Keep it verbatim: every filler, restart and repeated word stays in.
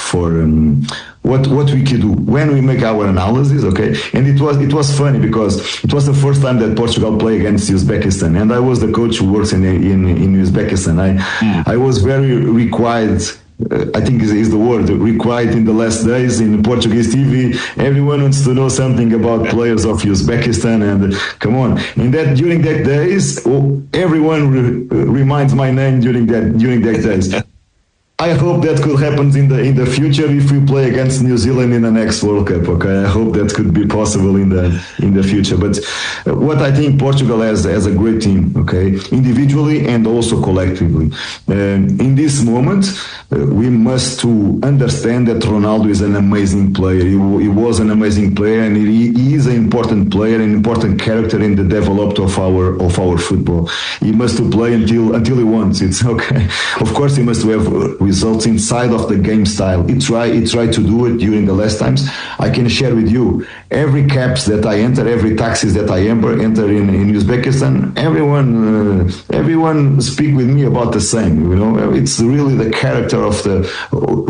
for um, what what we could do when we make our analysis. Okay, and it was it was funny because it was the first time that Portugal played against Uzbekistan, and I was the coach who works in in, in Uzbekistan. I mm. I was very required. Uh, I think is, is the word required in the last days in Portuguese T V. Everyone wants to know something about players of Uzbekistan, and uh, come on. In that during that days, oh, everyone re- reminds my name during that during that days. I hope that could happen in the in the future if we play against New Zealand in the next World Cup. Okay, I hope that could be possible in the in the future. But uh, what I think Portugal has as a great team, okay, individually and also collectively. Uh, in this moment, uh, we must to understand that Ronaldo is an amazing player. He, he was an amazing player, and he, he is an important player, an important character in the development of our of our football. He must to play until until he wants. It's okay. Of course, he must have. Uh, results inside of the game style. He tried, he tried to do it during the last times. I can share with you, every cabs that I enter, every taxis that I enter, enter in, in Uzbekistan, everyone, uh, everyone speak with me about the same, you know. It's really the character of the